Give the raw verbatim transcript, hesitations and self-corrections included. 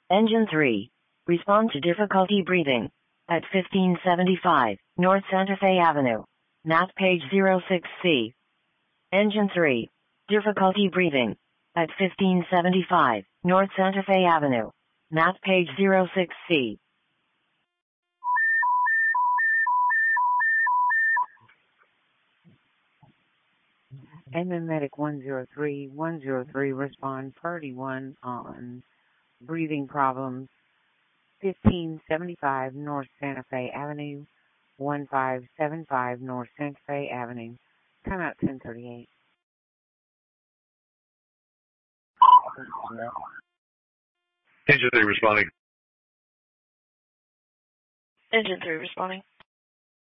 Engine three. Respond to difficulty breathing. At fifteen seventy-five, North Santa Fe Avenue. Map page zero six C. Engine three. Difficulty breathing. At fifteen seventy-five, North Santa Fe Avenue. Map page zero six C. Admin Medic one zero three, one zero three, respond priority one on breathing problems, fifteen seventy-five North Santa Fe Avenue, one five seven five North Santa Fe Avenue. Timeout ten thirty-eight. Engine three responding. Engine three responding.